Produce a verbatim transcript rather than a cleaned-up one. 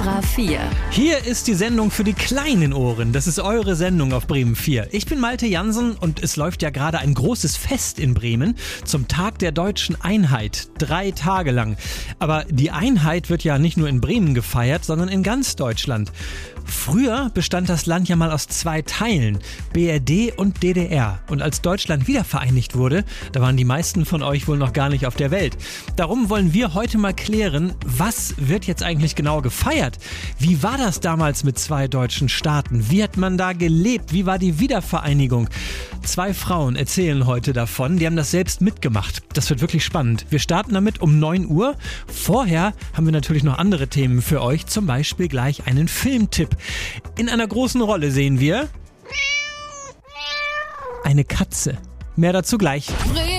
Extra vier. Hier ist die Sendung für die kleinen Ohren. Das ist eure Sendung auf Bremen vier. Ich bin Malte Jansen und es läuft ja gerade ein großes Fest in Bremen zum Tag der deutschen Einheit. Drei Tage lang. Aber die Einheit wird ja nicht nur in Bremen gefeiert, sondern in ganz Deutschland. Früher bestand das Land ja mal aus zwei Teilen, B R D und D D R. Und als Deutschland wiedervereinigt wurde, da waren die meisten von euch wohl noch gar nicht auf der Welt. Darum wollen wir heute mal klären, was wird jetzt eigentlich genau gefeiert? Wie war das damals mit zwei deutschen Staaten? Wie hat man da gelebt? Wie war die Wiedervereinigung? Zwei Frauen erzählen heute davon, die haben das selbst mitgemacht. Das wird wirklich spannend. Wir starten damit um neun Uhr. Vorher haben wir natürlich noch andere Themen für euch, zum Beispiel gleich einen Filmtipp. In einer großen Rolle sehen wir eine Katze. Mehr dazu gleich.